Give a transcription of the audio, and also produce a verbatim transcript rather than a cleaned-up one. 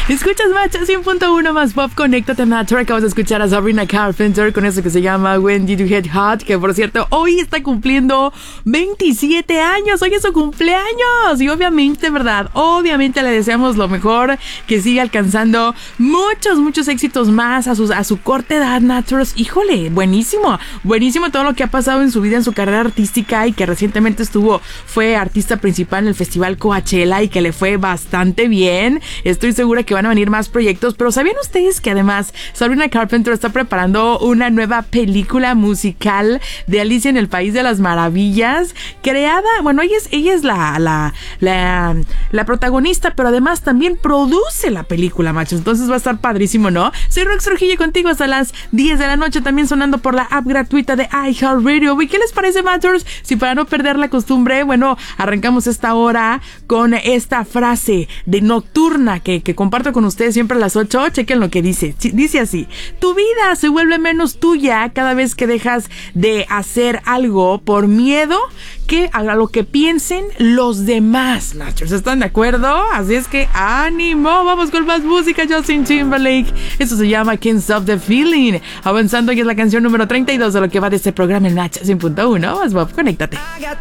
Escuchas Match cien punto uno más Pop, conéctate Match. Acabas de escuchar a Sabrina Carpenter con eso que se llama When Did You Get Hot, que por cierto hoy está cumpliendo veintisiete años. Hoy es su cumpleaños y obviamente, verdad, obviamente le deseamos lo mejor, que siga alcanzando muchos, muchos éxitos más a, sus, a su corta edad, Naturals. Híjole, buenísimo, buenísimo todo lo que ha pasado en su vida, en su carrera artística, y que recientemente estuvo, fue artista principal en el Festival Coachella y que le fue bastante bien. Estoy segura que van a venir más proyectos, pero ¿sabían ustedes que además Sabrina Carpenter está preparando una nueva película musical de Alicia en el País de las Maravillas? Creada, bueno, ella es, ella es la, la, la, la protagonista, pero además también produce la película, machos. Entonces va a estar padrísimo, ¿no? Soy Rox Trujillo contigo hasta las diez de la noche, también sonando por la app gratuita de iHeartRadio. ¿Y qué les parece, Matters? Si para no perder la costumbre, bueno, arrancamos esta hora con esta frase de Nocturna que, que comparto con ustedes siempre a las ocho. Chequen lo que dice. Dice así: tu vida se vuelve menos tuya cada vez que dejas de hacer algo por miedo que a lo que piensen los demás. Nachos, ¿están de acuerdo? Así es que ánimo, vamos con más música. Justin Timberlake, eso se llama Can't Stop the Feeling. Avanzando, y es la canción número treinta y dos de lo que va de este programa en Match cien punto uno. Más Bob, conéctate. I got